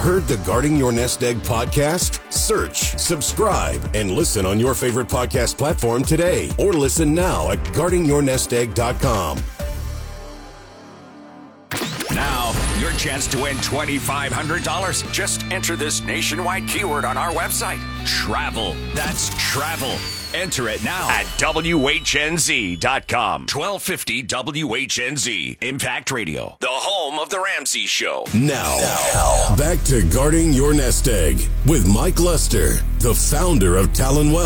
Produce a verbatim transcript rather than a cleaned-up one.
heard the Guarding Your Nest Egg podcast? Search, subscribe, and listen on your favorite podcast platform today. Or listen now at guarding your nest egg dot com. Now, your chance to win twenty-five hundred dollars. Just enter this nationwide keyword on our website. Travel. That's travel. Enter it now at W H N Z dot com. twelve fifty W H N Z. Impact Radio. The home of The Ramsey Show. Now, now, back to Guarding Your Nest Egg with Mike Lester, the founder of Talon Wealth.